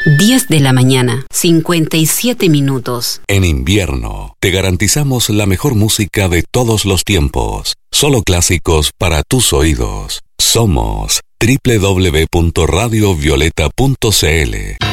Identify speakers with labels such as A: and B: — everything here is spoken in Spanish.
A: 10 de la mañana, 57 minutos.
B: En invierno, te garantizamos la mejor música de todos los tiempos. Solo clásicos para tus oídos. Somos www.radiovioleta.cl.